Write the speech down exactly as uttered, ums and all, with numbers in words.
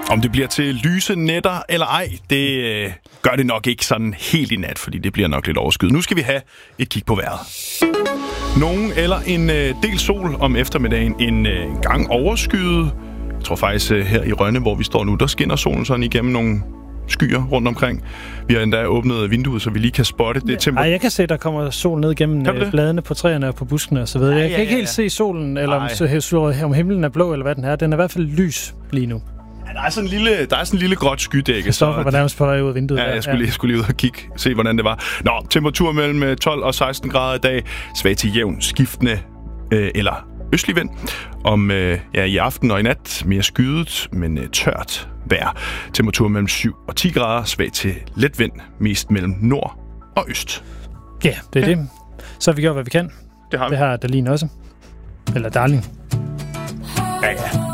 Om det bliver til lyse nætter eller ej, det øh, gør det nok ikke sådan helt i nat, fordi det bliver nok lidt overskyet. Nu skal vi have et kig på vejret. Nogen eller en øh, del sol om eftermiddagen, en øh, gang overskyet. Jeg tror faktisk øh, her i Rønne, hvor vi står nu, der skinner solen sådan igennem nogle skyer rundt omkring. Vi har endda åbnet vinduet, så vi lige kan spotte det tempo. Ej, jeg kan se, der kommer sol ned gennem bladene på træerne og på buskene og så videre. Jeg kan ja, ikke ja, ja. helt se solen, eller om, om himlen er blå, eller hvad den er. Den er i hvert fald lys lige nu. Ja, der er sådan en lille, der er sådan en lille gråt skydække. Kristoffer var nærmest på vej ud af vinduet. Ja, jeg skulle, ja. Lige, jeg skulle lige ud og kigge, se hvordan det var. Nå, temperatur mellem tolv og seksten grader i dag. Svag til jævn, skiftende øh, eller østlig vind. Om øh, ja, i aften og i nat mere skydet, men øh, tørt vejr. Temperatur mellem syv og ti grader. Svag til let vind, mest mellem nord og øst. Ja, det er ja. det. Så har vi gjort, hvad vi kan. Det har vi. Det har Darlene også. Eller Darling. Ja, ja.